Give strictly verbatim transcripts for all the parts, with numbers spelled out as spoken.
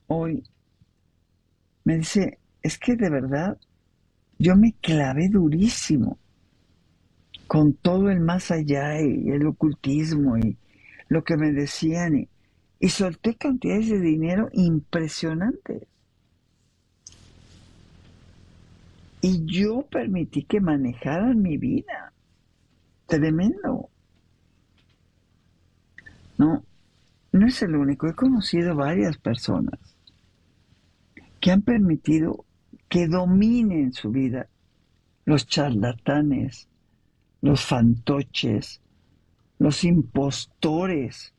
hoy me dice, es que de verdad yo me clavé durísimo con todo el más allá y el ocultismo y lo que me decían y, y solté cantidades de dinero impresionantes. Y yo permití que manejaran mi vida. Tremendo. No, no es el único. He conocido varias personas que han permitido que dominen su vida los charlatanes, los fantoches, los impostores,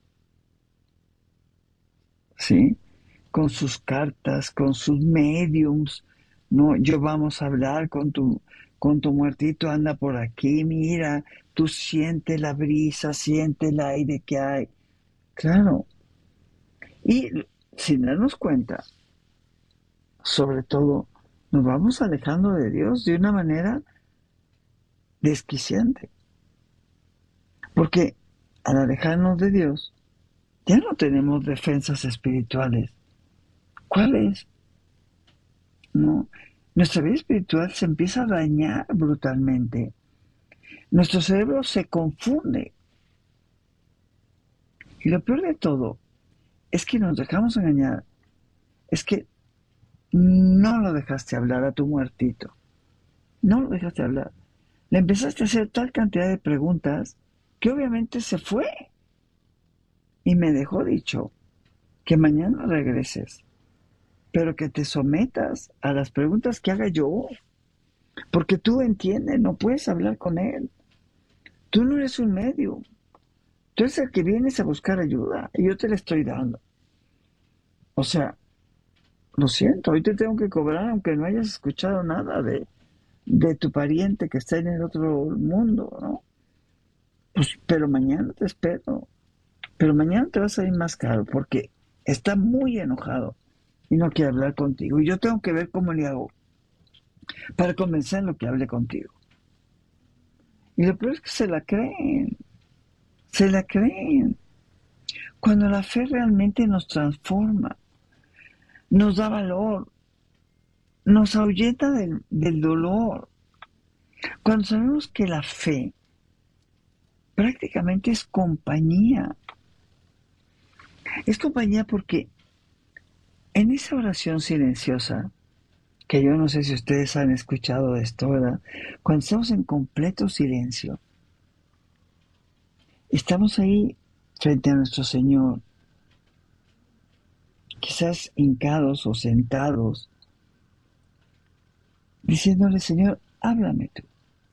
¿sí? Con sus cartas, con sus mediums, ¿no? Yo vamos a hablar con tu, con tu muertito, anda por aquí, mira, tú siente la brisa, siente el aire que hay. Claro. Y sin darnos cuenta, sobre todo, nos vamos alejando de Dios de una manera desquiciante. Porque al alejarnos de Dios, ya no tenemos defensas espirituales. ¿Cuáles? No. Nuestra vida espiritual se empieza a dañar brutalmente. Nuestro cerebro se confunde. Y lo peor de todo es que nos dejamos engañar. Es que no lo dejaste hablar a tu muertito. No lo dejaste hablar. Le empezaste a hacer tal cantidad de preguntas que obviamente se fue. Y me dejó dicho que mañana regreses, pero que te sometas a las preguntas que haga yo. Porque tú entiendes, no puedes hablar con él. Tú no eres un medio. Tú eres el que vienes a buscar ayuda y yo te la estoy dando. O sea, lo siento, hoy te tengo que cobrar aunque no hayas escuchado nada de, de tu pariente que está en el otro mundo, ¿no? Pues, pero mañana te espero. Pero mañana te vas a ir más caro porque está muy enojado y no quiere hablar contigo. Y yo tengo que ver cómo le hago para convencerlo que hable contigo. Y lo peor es que se la creen, se la creen. Cuando la fe realmente nos transforma, nos da valor, nos ahuyenta del, del dolor. Cuando sabemos que la fe prácticamente es compañía, es compañía porque en esa oración silenciosa, que yo no sé si ustedes han escuchado de esto, ¿verdad? Cuando estamos en completo silencio, estamos ahí frente a nuestro Señor, quizás hincados o sentados, diciéndole, Señor, háblame tú.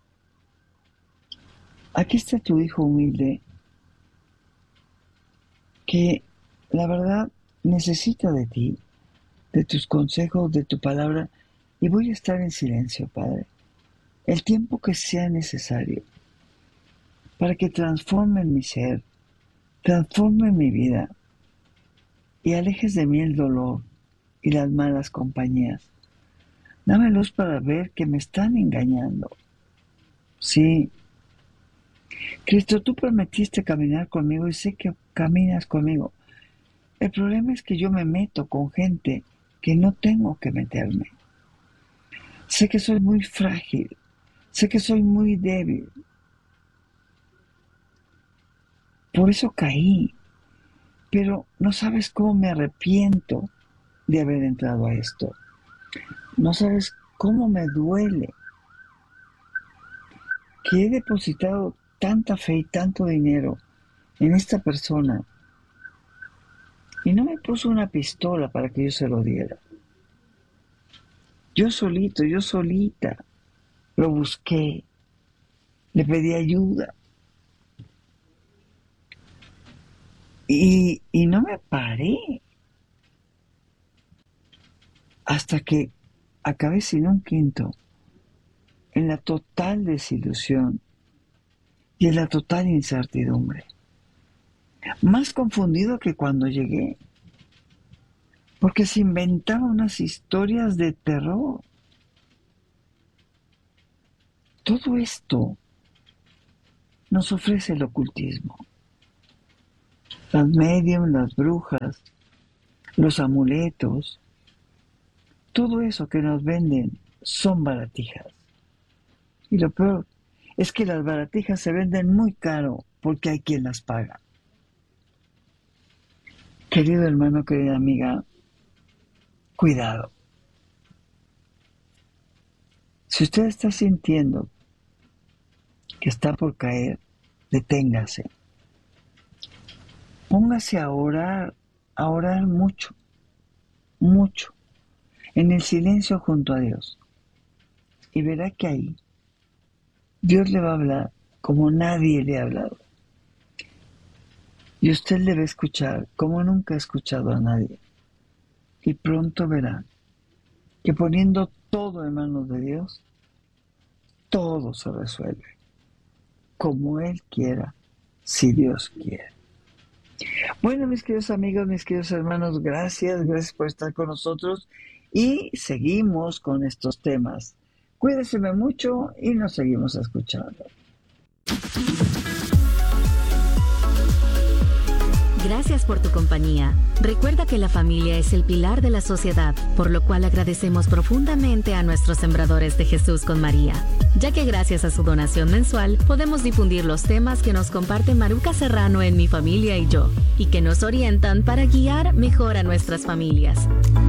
Aquí está tu hijo humilde, que la verdad necesita de ti, de tus consejos, de tu palabra, y voy a estar en silencio, Padre, el tiempo que sea necesario, para que transforme mi ser, transforme mi vida, y alejes de mí el dolor y las malas compañías. Dame luz para ver que me están engañando. Sí, Cristo, tú prometiste caminar conmigo y sé que caminas conmigo. El problema es que yo me meto con gente que no tengo que meterme. Sé que soy muy frágil, sé que soy muy débil. Por eso caí, pero no sabes cómo me arrepiento de haber entrado a esto. No sabes cómo me duele que he depositado tanta fe y tanto dinero en esta persona y no me puso una pistola para que yo se lo diera. Yo solito, yo solita lo busqué, le pedí ayuda y, y no me paré hasta que acabé sin un quinto, en la total desilusión y en la total incertidumbre. Más confundido que cuando llegué, porque se inventaba unas historias de terror. Todo esto nos ofrece el ocultismo. Las medium, las brujas, los amuletos, todo eso que nos venden son baratijas. Y lo peor es que las baratijas se venden muy caro porque hay quien las paga. Querido hermano, querida amiga, cuidado. Si usted está sintiendo que está por caer, deténgase. Póngase a orar, a orar mucho, mucho, en el silencio junto a Dios. Y verá que ahí Dios le va a hablar como nadie le ha hablado. Y usted le va a escuchar como nunca ha escuchado a nadie. Y pronto verá que poniendo todo en manos de Dios, todo se resuelve. Como Él quiera, si Dios quiere. Bueno, mis queridos amigos, mis queridos hermanos, gracias, gracias por estar con nosotros. Y seguimos con estos temas. Cuídense mucho y nos seguimos escuchando. Gracias por tu compañía. Recuerda que la familia es el pilar de la sociedad, por lo cual agradecemos profundamente a nuestros sembradores de Jesús con María, ya que gracias a su donación mensual podemos difundir los temas que nos comparte Maruca Serrano en Mi Familia y Yo, y que nos orientan para guiar mejor a nuestras familias.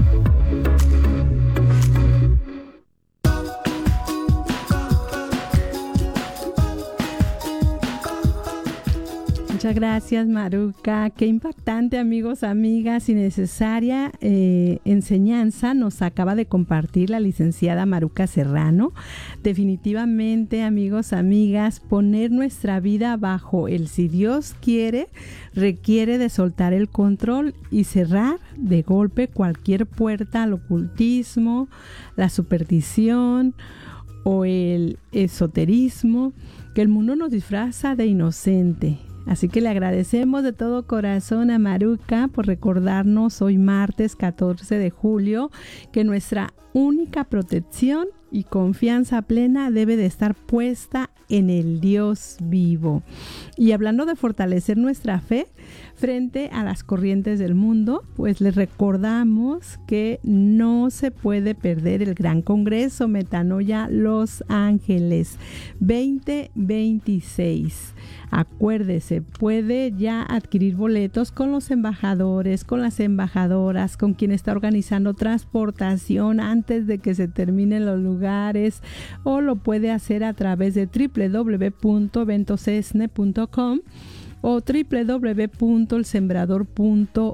Muchas gracias, Maruca. Qué impactante, amigos, amigas, y necesaria eh, enseñanza nos acaba de compartir la licenciada Maruca Serrano. Definitivamente, amigos, amigas, poner nuestra vida bajo el si Dios quiere requiere de soltar el control y cerrar de golpe cualquier puerta al ocultismo, la superstición o el esoterismo que el mundo nos disfraza de inocente. Así que le agradecemos de todo corazón a Maruca por recordarnos hoy martes catorce de julio que nuestra única protección y confianza plena debe de estar puesta en el Dios vivo. Y hablando de fortalecer nuestra fe frente a las corrientes del mundo, pues les recordamos que no se puede perder el Gran Congreso Metanoia Los Ángeles veinte veintiséis. Acuérdese, puede ya adquirir boletos con los embajadores, con las embajadoras, con quien está organizando transportación antes de que se terminen los lugares, o lo puede hacer a través de doble u doble u doble u punto eventos e s n e punto com o doble u doble u doble u punto el sembrador punto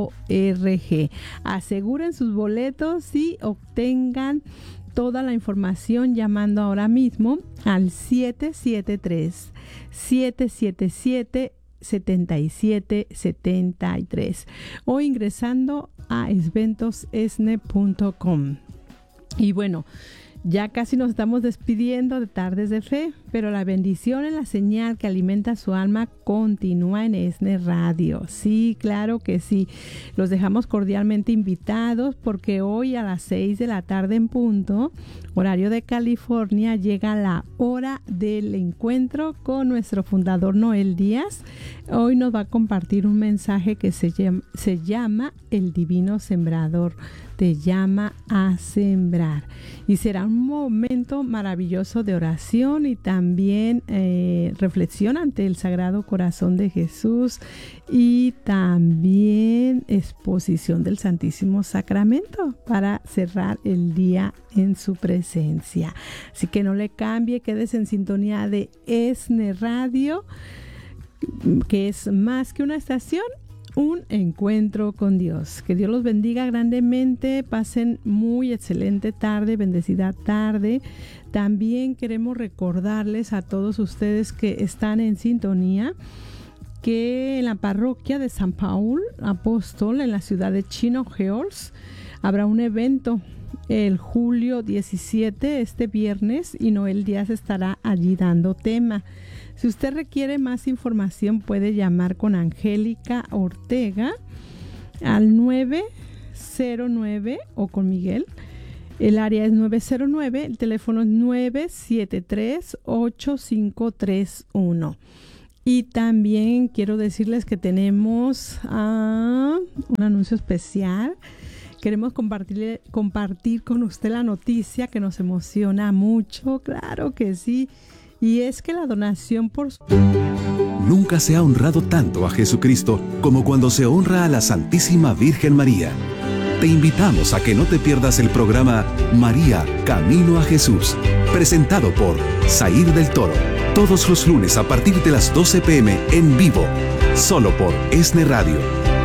org. Aseguren sus boletos y obtengan toda la información llamando ahora mismo al siete siete tres, siete siete siete, siete siete siete tres o ingresando a eventos e s n e punto com. Y bueno, ya casi nos estamos despidiendo de Tardes de Fe, pero la bendición en la señal que alimenta su alma continúa en E S N E Radio. Sí, claro que sí. Los dejamos cordialmente invitados porque hoy a las seis de la tarde en punto, horario de California, llega la hora del encuentro con nuestro fundador Noel Díaz. Hoy nos va a compartir un mensaje que se llama, se llama El Divino Sembrador. Te llama a sembrar, y será un momento maravilloso de oración y también eh, reflexión ante el Sagrado Corazón de Jesús, y también exposición del Santísimo Sacramento para cerrar el día en su presencia. Así que no le cambie, quédese en sintonía de E S N E Radio, que es más que una estación, un encuentro con Dios. Que Dios los bendiga grandemente. Pasen muy excelente tarde, bendecida tarde. También queremos recordarles a todos ustedes que están en sintonía que en la parroquia de San Paul Apóstol, en la ciudad de Chino Hills, habrá un evento el julio diecisiete, este viernes, y Noel Díaz estará allí dando tema. Si usted requiere más información, puede llamar con Angélica Ortega al nueve cero nueve o con Miguel. El área es nueve cero nueve, el teléfono es nueve siete tres, ocho cinco tres uno. Y también quiero decirles que tenemos uh, un anuncio especial. Queremos compartir, compartir con usted la noticia que nos emociona mucho, claro que sí. Y es que la donación por... Nunca se ha honrado tanto a Jesucristo como cuando se honra a la Santísima Virgen María. Te invitamos a que no te pierdas el programa María, Camino a Jesús, presentado por Zair del Toro, todos los lunes a partir de las doce pm en vivo, solo por ESNE Radio.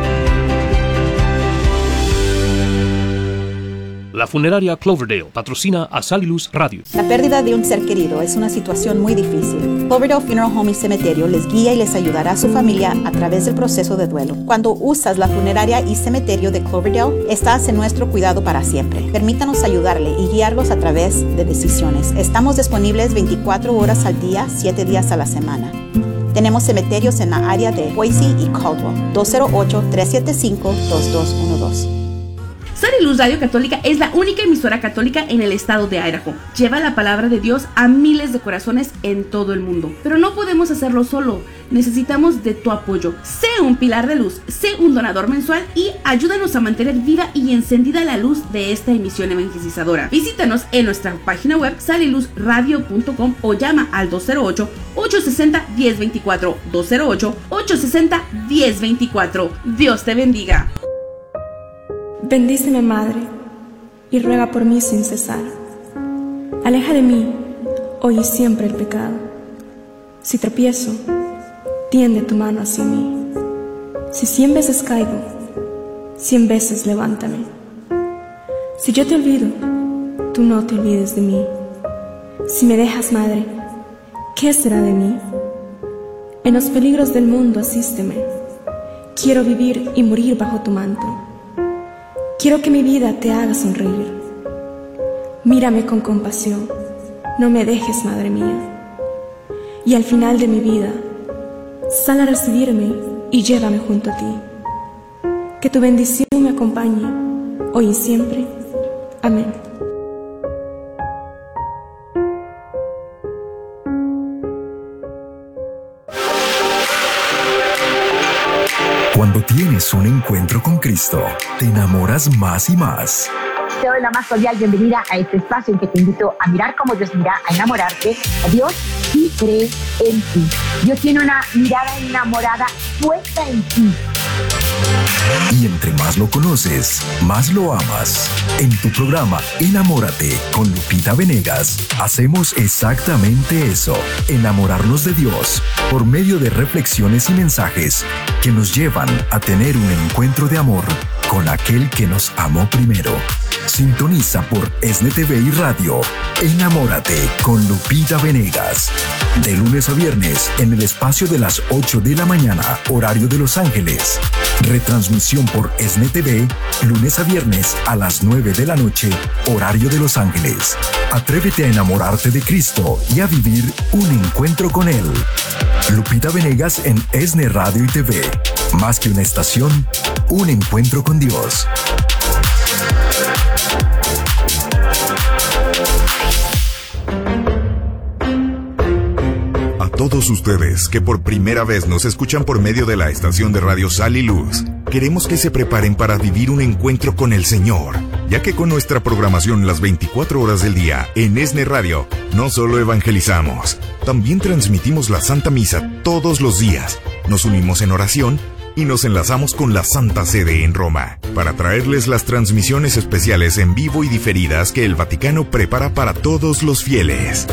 La funeraria Cloverdale patrocina a Sal y Luz Radio. La pérdida de un ser querido es una situación muy difícil. Cloverdale Funeral Home y Cementerio les guía y les ayudará a su familia a través del proceso de duelo. Cuando usas la funeraria y cementerio de Cloverdale, estás en nuestro cuidado para siempre. Permítanos ayudarle y guiarlos a través de decisiones. Estamos disponibles veinticuatro horas al día, siete días a la semana. Tenemos cementerios en la área de Boise y Caldwell. dos cero ocho, tres siete cinco, dos dos uno dos. Sal y Luz Radio Católica es la única emisora católica en el estado de Idaho. Lleva la palabra de Dios a miles de corazones en todo el mundo. Pero no podemos hacerlo solo. Necesitamos de tu apoyo. Sé un pilar de luz, sé un donador mensual y ayúdanos a mantener viva y encendida la luz de esta emisión evangelizadora. Visítanos en nuestra página web sal y luz radio punto com o llama al dos cero ocho, ocho seis cero, uno cero dos cuatro. dos cero ocho, ocho seis cero, uno cero dos cuatro. Dios te bendiga. Bendíceme, Madre, y ruega por mí sin cesar. Aleja de mí, hoy y siempre, el pecado. Si tropiezo, tiende tu mano hacia mí. Si cien veces caigo, cien veces levántame. Si yo te olvido, tú no te olvides de mí. Si me dejas, Madre, ¿qué será de mí? En los peligros del mundo asísteme. Quiero vivir y morir bajo tu manto. Quiero que mi vida te haga sonreír. Mírame con compasión, no me dejes, Madre mía. Y al final de mi vida, sal a recibirme y llévame junto a ti. Que tu bendición me acompañe, hoy y siempre. Amén. Cuando tienes un encuentro con Cristo, te enamoras más y más. Te doy la más cordial bienvenida a este espacio en que te invito a mirar como Dios mira, a enamorarte a Dios y creer en ti. Dios tiene una mirada enamorada puesta en ti. Y entre más lo conoces, más lo amas. En tu programa Enamórate con Lupita Venegas, hacemos exactamente eso, enamorarnos de Dios, por medio de reflexiones y mensajes que nos llevan a tener un encuentro de amor con aquel que nos amó primero. Sintoniza por ESNE T V y Radio Enamórate con Lupita Venegas, de lunes a viernes en el espacio de las ocho de la mañana, horario de Los Ángeles. Retransmisión por ESNE T V, lunes a viernes a las nueve de la noche, horario de Los Ángeles. Atrévete a enamorarte de Cristo y a vivir un encuentro con Él. Lupita Venegas en ESNE Radio y T V. Más que una estación, un encuentro con Dios. A todos ustedes que por primera vez nos escuchan por medio de la estación de radio Sal y Luz, queremos que se preparen para vivir un encuentro con el Señor, ya que con nuestra programación las veinticuatro horas del día en ESNE Radio, no solo evangelizamos, también transmitimos la Santa Misa todos los días, nos unimos en oración y nos enlazamos con la Santa Sede en Roma, para traerles las transmisiones especiales en vivo y diferidas que el Vaticano prepara para todos los fieles.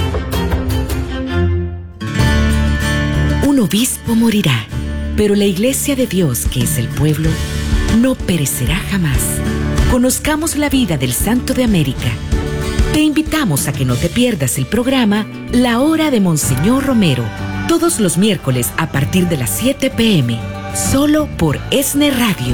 Un obispo morirá, pero la Iglesia de Dios, que es el pueblo, no perecerá jamás. Conozcamos la vida del Santo de América. Te invitamos a que no te pierdas el programa La Hora de Monseñor Romero, todos los miércoles a partir de las siete pm, solo por ESNE Radio.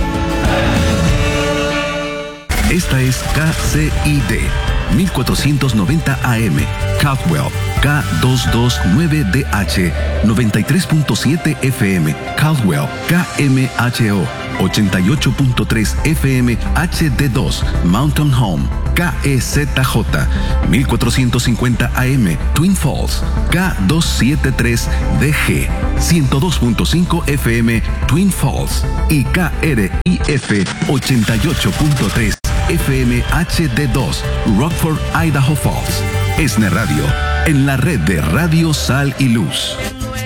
Esta es K C I D mil cuatrocientos noventa A M, Caldwell, K doscientos veintinueve D H, noventa y tres punto siete F M, Caldwell, K M H O, ochenta y ocho punto tres F M H D dos Mountain Home, K E Z J, mil cuatrocientos cincuenta A M Twin Falls, K doscientos setenta y tres D G, ciento dos punto cinco F M Twin Falls y K R I F ochenta y ocho punto tres F M H D dos Rockford, Idaho Falls. ESNE Radio, en la red de Radio Sal y Luz.